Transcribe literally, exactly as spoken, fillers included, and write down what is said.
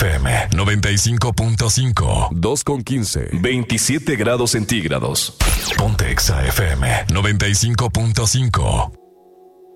F M noventa y cinco punto cinco. dos con quince. veintisiete grados centígrados. Ponte Exa F M noventa y cinco punto cinco.